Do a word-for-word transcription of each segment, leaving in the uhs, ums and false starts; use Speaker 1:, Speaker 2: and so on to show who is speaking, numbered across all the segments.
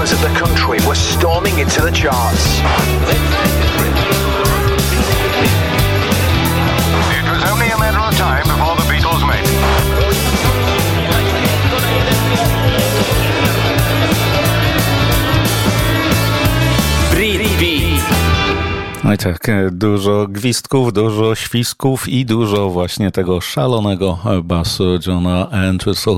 Speaker 1: corners of the country were storming into the charts.
Speaker 2: It was only a matter of time before the Beatles made it.
Speaker 3: No i tak, dużo gwizdków, dużo świsków i dużo właśnie tego szalonego basu Johna Entwistle.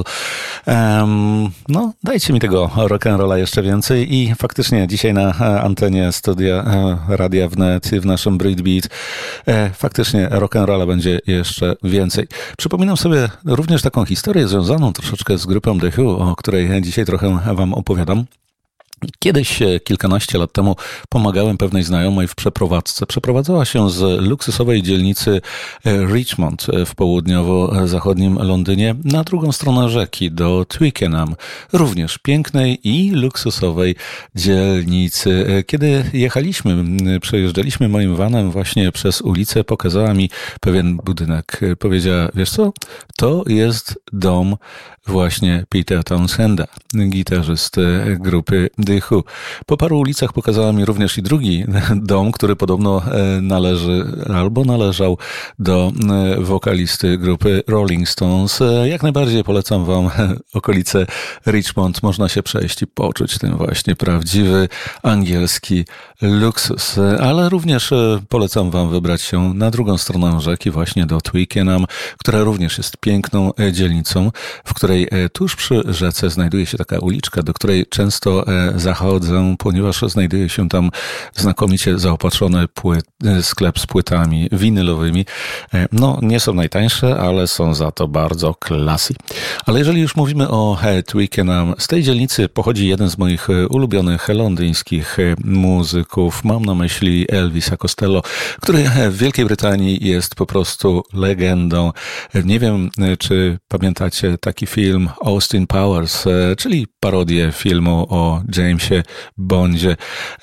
Speaker 3: Um, no, dajcie mi tego rock'n'rolla jeszcze więcej i faktycznie dzisiaj na antenie studia Radia Wnet w naszym Breakbeat faktycznie rock'n'rolla będzie jeszcze więcej. Przypominam sobie również taką historię związaną troszeczkę z grupą The Who, o której dzisiaj trochę wam opowiadam. Kiedyś, kilkanaście lat temu, pomagałem pewnej znajomej w przeprowadzce. Przeprowadzała się z luksusowej dzielnicy Richmond w południowo-zachodnim Londynie na drugą stronę rzeki, do Twickenham, również pięknej i luksusowej dzielnicy. Kiedy jechaliśmy, przejeżdżaliśmy moim vanem właśnie przez ulicę, pokazała mi pewien budynek. Powiedziała, wiesz co, to jest dom właśnie Petera Townsenda, gitarzysty grupy The Who. Po paru ulicach pokazała mi również i drugi dom, który podobno należy albo należał do wokalisty grupy Rolling Stones. Jak najbardziej polecam wam okolice Richmond. Można się przejść i poczuć ten właśnie prawdziwy angielski luksus. Ale również polecam wam wybrać się na drugą stronę rzeki, właśnie do Twickenham, która również jest piękną dzielnicą, w której tuż przy rzece znajduje się taka uliczka, do której często zachodzę, ponieważ znajduje się tam znakomicie zaopatrzony płyt, sklep z płytami winylowymi. No, nie są najtańsze, ale są za to bardzo classy. Ale jeżeli już mówimy o Twickenham, z tej dzielnicy pochodzi jeden z moich ulubionych londyńskich muzyków. Mam na myśli Elvisa Costello, który w Wielkiej Brytanii jest po prostu legendą. Nie wiem, czy pamiętacie taki film Austin Powers, czyli parodię filmu o Jamesie Bondzie,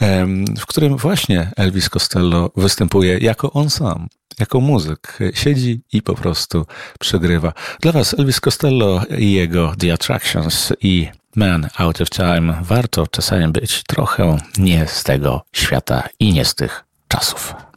Speaker 3: w którym właśnie Elvis Costello występuje jako on sam, jako muzyk. Siedzi i po prostu przegrywa. Dla was Elvis Costello i jego The Attractions i Man Out of Time. Warto czasami być trochę nie z tego świata i nie z tych czasów.